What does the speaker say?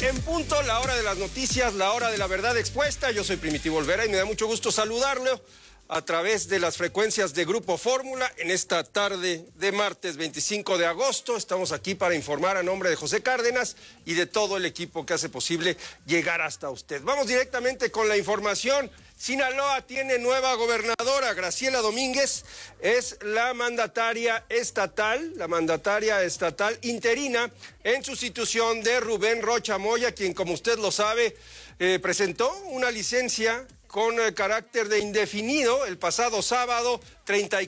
En punto, la hora de las noticias, la hora de la verdad expuesta. Yo soy Primitivo Olvera y me da mucho gusto saludarlo a través de las frecuencias de Grupo Fórmula en esta tarde de martes 25 de agosto. Estamos aquí para informar a nombre de José Cárdenas y de todo el equipo que hace posible llegar hasta usted. Vamos directamente con la información. Sinaloa tiene nueva gobernadora. Graciela Domínguez es la mandataria estatal interina en sustitución de Rubén Rocha Moya, quien, como usted lo sabe, presentó una licencia con carácter de indefinido el pasado sábado 34